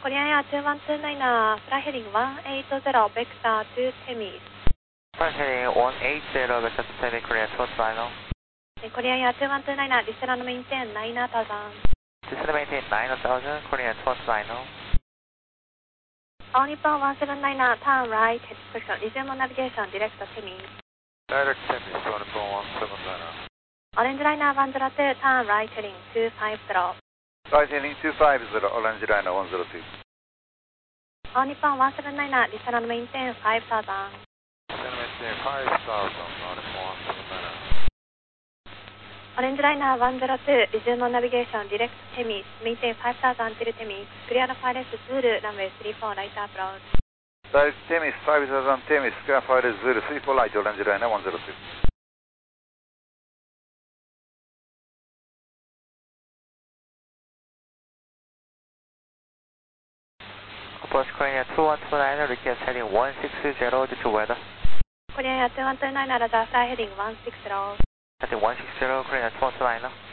Korean Air 2129, fly heading 180, vector to Temis. Fly heading 180, vector to Temis, Korean 2129. Korean Air 2129, descend and maintain 9000. Descend and maintain 9000, Korean 2129. All Nippon 179, turn right, correction, resume on navigation, direct to Temis. Direct Temis, All Nippon 179. Orange Liner 102, turn right heading 250. Right heading 250, Orange Liner 102. All Nippon 179, descend and maintain 5000. Descend and maintain 5000, All Nippon 179. Orange Liner 102, resume on navigation, direct to Temis, maintain 5000 until Temis, clear the FireS Zulu, runway 34, right approach. Direct Temis, 5000 Temis, clear FireS Zulu, 34 light, Orange Liner 102. Approach Korean 2129, request heading 160, due to weather. Korean Air 2129, Roger, fly heading 160. Heading 160, Korean 2129.